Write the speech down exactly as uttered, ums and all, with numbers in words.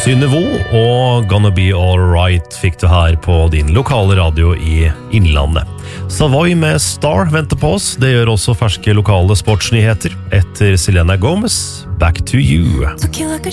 Synnøve og Gonna Be Alright fikk du her på din lokale radio i Innlandet. Savoy med Star venter på oss. Det gjør også ferske lokale sportsnyheter. Etter Selena Gomez, Back to You. Took you like a